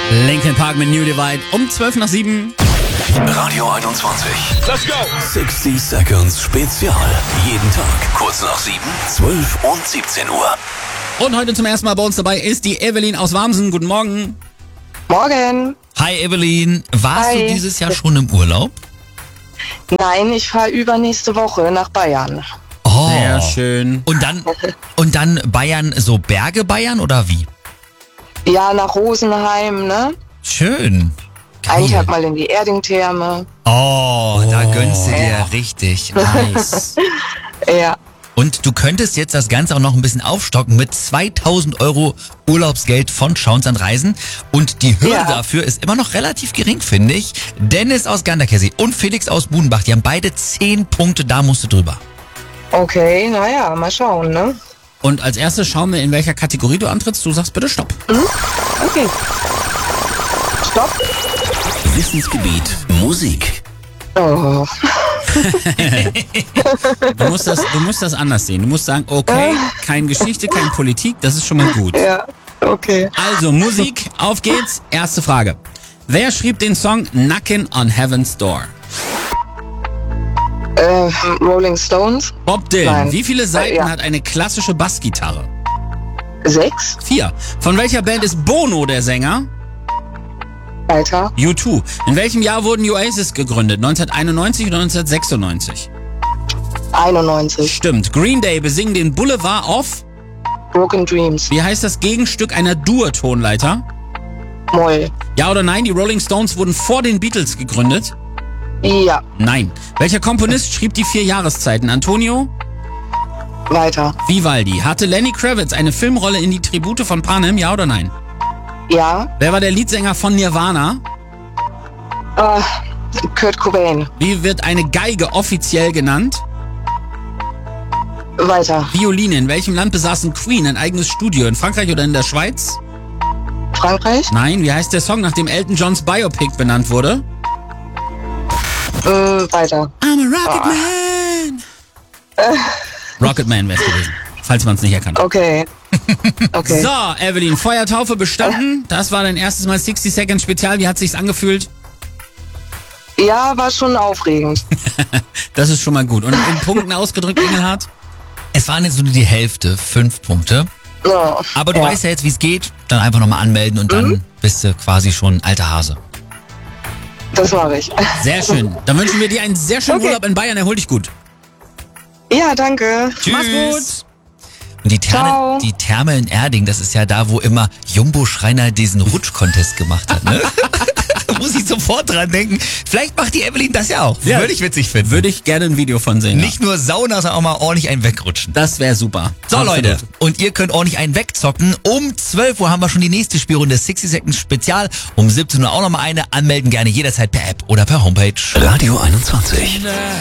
Linkin Park mit New Divide um 7:12. Radio 21. Let's go! 60 Seconds Spezial. Jeden Tag kurz nach 7, 12 und 17 Uhr. Und heute zum ersten Mal bei uns dabei ist die Evelyn aus Wamsen. Guten Morgen. Morgen. Hi Evelyn, warst Hi. du dieses Jahr schon im Urlaub? Nein, ich fahre übernächste Woche nach Bayern. Oh. Sehr schön. Und dann Bayern, so Berge Bayern oder wie? Ja, nach Rosenheim, ne? Schön. Einen Geil. Tag mal in die Erding-Therme. Oh, da gönnst du dir richtig. Nice. Ja. Und du könntest jetzt das Ganze auch noch ein bisschen aufstocken mit 2.000 € Urlaubsgeld von Schauns an Reisen. Und die Hürde Ja. dafür ist immer noch relativ gering, finde ich. Dennis aus Ganderkesee und Felix aus Budenbach, die haben beide 10 Punkte, da musst du drüber. Okay, naja, mal schauen, ne? Und als erstes schauen wir, in welcher Kategorie du antrittst. Du sagst bitte Stopp. Okay. Stopp. Wissensgebiet Musik. Oh. Du musst das anders sehen. Du musst sagen, okay, keine Geschichte, keine Politik, das ist schon mal gut. Ja, okay. Also, Musik, auf geht's. Erste Frage. Wer schrieb den Song Knockin' on Heaven's Door? Rolling Stones. Bob Dylan. Nein. Wie viele Saiten Ja. hat eine klassische Bassgitarre? 6. 4. Von welcher Band ist Bono der Sänger? Weiter. U2. In welchem Jahr wurden die Oasis gegründet? 1991 oder 1996? 91. Stimmt. Green Day besingen den Boulevard of... Broken Dreams. Wie heißt das Gegenstück einer Dur-Tonleiter? Moll. Ja oder nein, die Rolling Stones wurden vor den Beatles gegründet? Ja. Nein. Welcher Komponist schrieb die 4 Jahreszeiten? Antonio Weiter. Vivaldi. Hatte Lenny Kravitz eine Filmrolle in die Tribute von Panem? Ja oder nein? Ja. Wer war der Leadsänger von Nirvana? Kurt Cobain. Wie wird eine Geige offiziell genannt? Weiter. Violine. In welchem Land besaßen Queen ein eigenes Studio? In Frankreich oder in der Schweiz? Frankreich. Nein. Wie heißt der Song, nach dem Elton Johns Biopic benannt wurde? Weiter. I'm a Rocket Man. Rocket Man wär's gewesen, falls man es nicht erkannt hat. Okay. Okay. So, Evelyn, Feuertaufe bestanden. Das war dein erstes Mal 60 Seconds Spezial. Wie hat sich's angefühlt? Ja, war schon aufregend. Das ist schon mal gut. Und in Punkten ausgedrückt, Engelhardt? Es waren jetzt nur die Hälfte, 5 Punkte. Ja. Aber du weißt ja jetzt, wie es geht. Dann einfach nochmal anmelden und dann bist du quasi schon ein alter Hase. Das mache ich. Sehr schön. Dann wünschen wir dir einen sehr schönen Okay. Urlaub in Bayern. Erhol dich gut. Ja, danke. Mach's gut. Und die Ciao. Therme in Erding, das ist ja da, wo immer Jumbo Schreiner diesen Rutsch-Contest gemacht hat, ne? Da muss ich sofort dran denken. Vielleicht macht die Evelyn das ja auch. Ja. Würde ich witzig finden. Würde ich gerne ein Video von sehen. Nicht nur Sauna, sondern auch mal ordentlich einen wegrutschen. Das wäre super. So Absolut. Leute, und ihr könnt ordentlich einen wegzocken. Um 12 Uhr haben wir schon die nächste Spielrunde 60 Seconds Spezial. Um 17 Uhr auch nochmal eine. Anmelden gerne jederzeit per App oder per Homepage. Radio 21.